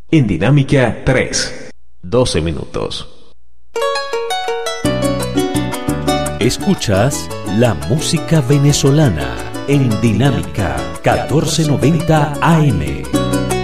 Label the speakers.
Speaker 1: En Dinámica 3, 12 minutos.
Speaker 2: Escuchas la música venezolana en Dinámica 1490 AM.